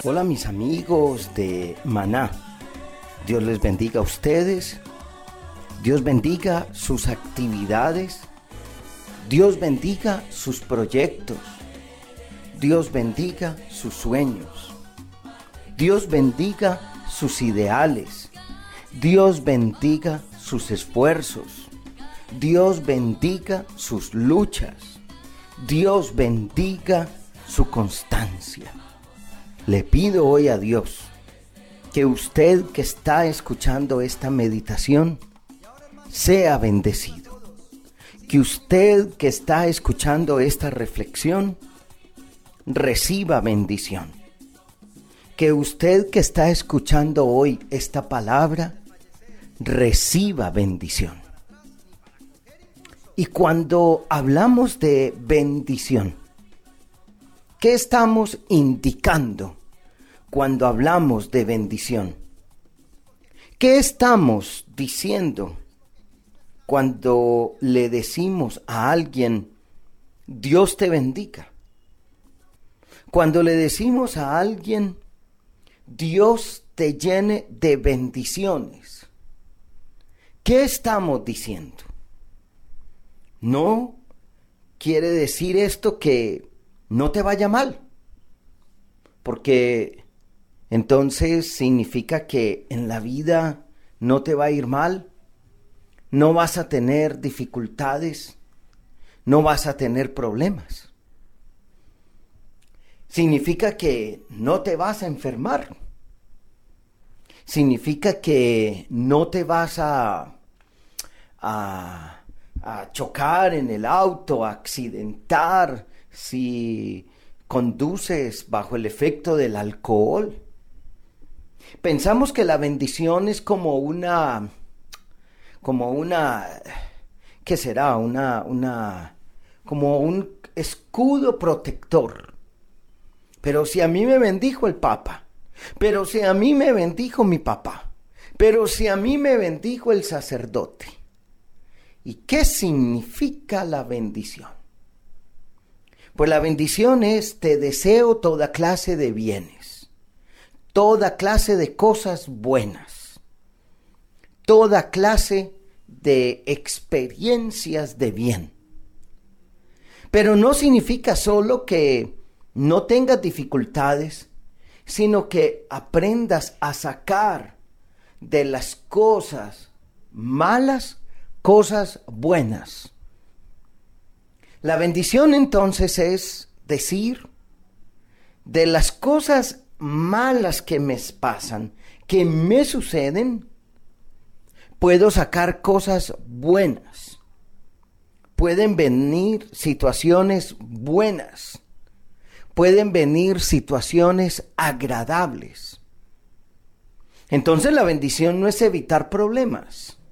Hola mis amigos de Maná, Dios les bendiga a ustedes, Dios bendiga sus actividades, Dios bendiga sus proyectos, Dios bendiga sus sueños, Dios bendiga sus ideales, Dios bendiga sus esfuerzos, Dios bendiga sus luchas, Dios bendiga su constancia. Le pido hoy a Dios que usted que está escuchando esta meditación sea bendecido. Que usted que está escuchando esta reflexión reciba bendición. Que usted que está escuchando hoy esta palabra reciba bendición. Y cuando hablamos de bendición, ¿qué estamos indicando cuando hablamos de bendición? ¿Qué estamos diciendo cuando le decimos a alguien, Dios te bendiga? Cuando le decimos a alguien, Dios te llene de bendiciones, ¿qué estamos diciendo? No quiere decir esto que no te vaya mal, porque entonces significa que en la vida no te va a ir mal, no vas a tener dificultades, no vas a tener problemas. Significa que no te vas a enfermar, significa que no te vas a chocar en el auto, a accidentar, si conduces bajo el efecto del alcohol. Pensamos que la bendición es como una, ¿qué será? Como un escudo protector. Pero si a mí me bendijo el Papa, pero si a mí me bendijo mi papá, pero si a mí me bendijo el sacerdote. ¿Y qué significa la bendición? Pues la bendición es, te deseo toda clase de bienes, toda clase de cosas buenas, toda clase de experiencias de bien. Pero no significa solo que no tengas dificultades, sino que aprendas a sacar de las cosas malas cosas buenas. La bendición entonces es decir, de las cosas malas que me pasan, que me suceden, puedo sacar cosas buenas. Pueden venir situaciones buenas. Pueden venir situaciones agradables. Entonces la bendición no es evitar problemas.